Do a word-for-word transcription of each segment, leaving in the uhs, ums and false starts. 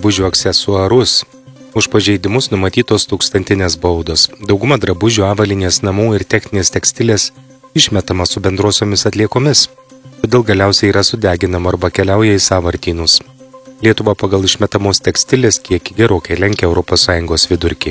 drabužių aksesuarus. Už pažeidimus numatytos tūkstantinės baudos. Dauguma drabužių, avalynės, namų ir techninės tekstilės išmetama su bendrosiomis atliekomis, todėl galiausiai yra sudeginama arba keliauja į sąvartynus. Lietuva pagal išmetamos tekstilės kiekį gerokai lenkia Europos Sąjungos vidurkį.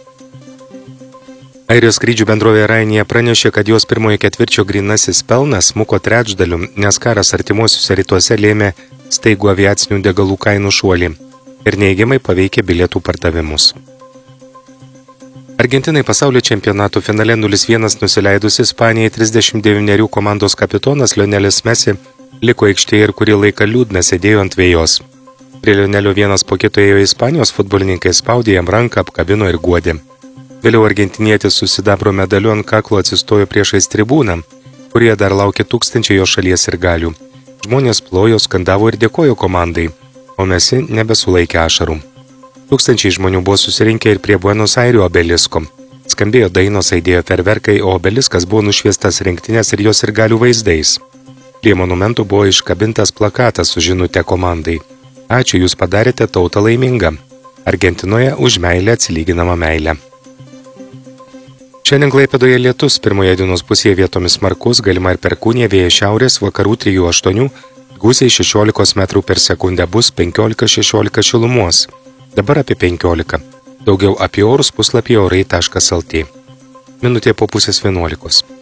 Airijos skrydžių bendrovė Ryanair pranešė, kad jos pirmojo ketvirčio grynasis pelnas smuko trečdaliu, nes karas artimuosiuose rytuose lėmė staigų aviacinių degalų kainų šuolį ir neigiamai paveikė bilietų pardavimus. Argentinai pasaulio čempionatų finale nulis vienas nusileidus Ispanijai trisdešimt devynerių komandos kapitonas Lionelis Messi liko aikštėje ir kurį laiką liūdna sėdėjo ant vėjos. Prie Lionelio vienas po kito ėjo Ispanijos futbolininkai, spaudė jam ranką, apkabino ir guodė. Vėliau argentinietis su sidabro medaliu ant kaklo atsistojo priešais tribūną, kurie dar laukė tūkstančiai jo šalies sirgalių. Žmonės plojo, skandavo ir dėkojo komandai, o Messi nebesulaikė ašarų. Tūkstančiai žmonių buvo susirinkę ir prie Buenos Airių obelisko. Skambėjo dainos, aidėjo ferverkai, o obeliskas buvo nušviestas rinktinės ir jos sirgalių vaizdais. Prie monumentų buvo iškabintas plakatas su žinute komandai. Ačiū, jūs padarėte tautą laimingą. Argentinoje už meilę atsilyginama meilė. Šiandien Klaipėdoje lietus, pirmoje dienos pusėje vietomis smarkus, galima ir perkūnija, vėjas šiaurės, vakarų trijų aštuonių, gūsiai šešiolikos metrų per sekundę, bus penkiolika šešiolika šilumos. Dabar apie penkiolika. Daugiau apie orus puslapyje orai taškas lt. Minutė po pusės vienuolikos.